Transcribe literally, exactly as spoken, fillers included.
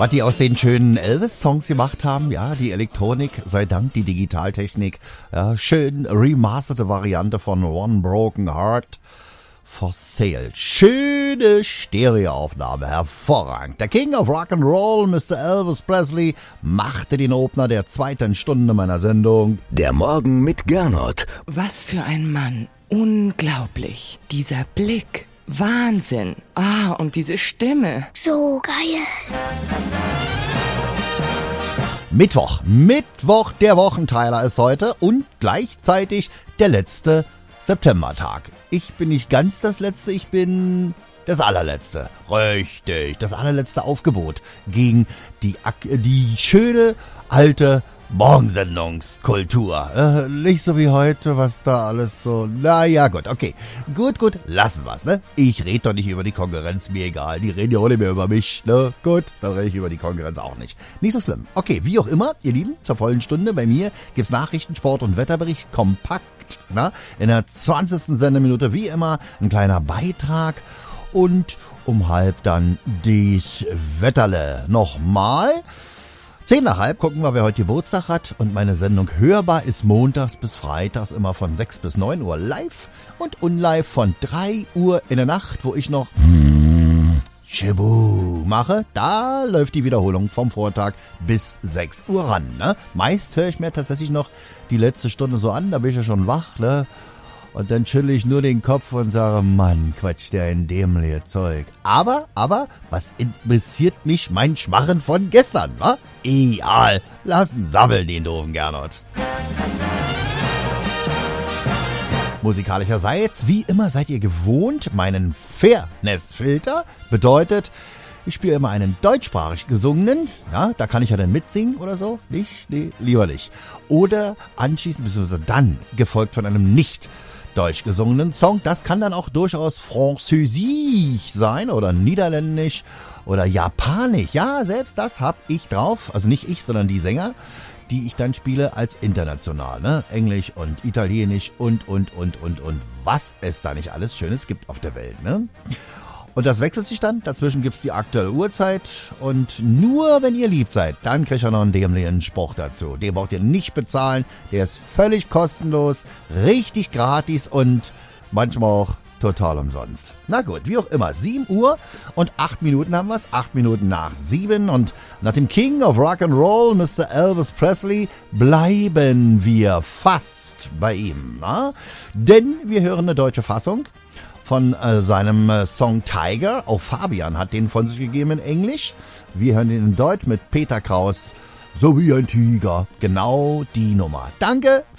Was die aus den schönen Elvis-Songs gemacht haben, ja, die Elektronik, sei Dank, die Digitaltechnik, ja, schön remasterte Variante von One Broken Heart for Sale. Schöne Stereoaufnahme, hervorragend. Der King of Rock'n'Roll, Mister Elvis Presley, machte den Opener der zweiten Stunde meiner Sendung. Der Morgen mit Gernot. Was für ein Mann. Unglaublich. Dieser Blick. Wahnsinn. Ah, und diese Stimme. So geil. Mittwoch. Mittwoch, der Wochenteiler ist heute und gleichzeitig der letzte Septembertag. Ich bin nicht ganz das Letzte, ich bin das Allerletzte. Richtig, das allerletzte Aufgebot gegen die, die schöne alte Morgensendungskultur. Äh, nicht so wie heute, was da alles so... Naja, gut, okay. Gut, gut, lassen wir's, ne? Ich rede doch nicht über die Konkurrenz, mir egal. Die reden ja auch nicht mehr über mich, ne? Gut, dann rede ich über die Konkurrenz auch nicht. Nicht so schlimm. Okay, wie auch immer, ihr Lieben, zur vollen Stunde bei mir gibt's Nachrichten, Sport und Wetterbericht kompakt, na? In der zwanzigsten Sendeminute wie immer ein kleiner Beitrag und um halb dann dies Wetterle. Nochmal... Zehn nach halb gucken wir, wer heute Geburtstag hat. Und meine Sendung Hörbar ist montags bis freitags immer von sechs bis neun Uhr live und unlive von drei Uhr in der Nacht, wo ich noch Chibu mache. Da läuft die Wiederholung vom Vortag bis sechs Uhr ran. Ne? Meist höre ich mir tatsächlich noch die letzte Stunde so an, da bin ich ja schon wach. Ne? Und dann schüttle ich nur den Kopf und sage, Mann, quatsch der in dämliche Zeug. Aber, aber, was interessiert mich mein Schmarren von gestern, wa? Egal, lassen sammeln den doofen Gernot. Musikalischerseits, wie immer seid ihr gewohnt, meinen Fairness-Filter bedeutet, ich spiele immer einen deutschsprachig gesungenen, ja, da kann ich ja dann mitsingen oder so, nicht, nee, lieber nicht. Oder anschließend, beziehungsweise dann, gefolgt von einem nicht deutsch gesungenen Song. Das kann dann auch durchaus französisch sein oder niederländisch oder japanisch. Ja, selbst das hab ich drauf. Also nicht ich, sondern die Sänger, die ich dann spiele als international. Ne? Englisch und Italienisch und, und, und, und, und was es da nicht alles Schönes gibt auf der Welt. Ne? Und das wechselt sich dann. Dazwischen gibt's die aktuelle Uhrzeit. Und nur wenn ihr lieb seid, dann kriegt ihr noch einen dämlichen Spruch dazu. Den braucht ihr nicht bezahlen. Der ist völlig kostenlos, richtig gratis und manchmal auch total umsonst. Na gut, wie auch immer. sieben Uhr und acht Minuten haben wir's. acht Minuten nach sieben. Und nach dem King of Rock'n'Roll, Mister Elvis Presley, bleiben wir fast bei ihm. Na? Denn wir hören eine deutsche Fassung von äh, seinem äh, Song Tiger. Auch Fabian hat den von sich gegeben in Englisch. Wir hören ihn in Deutsch mit Peter Kraus. So wie ein Tiger. Genau die Nummer. Danke.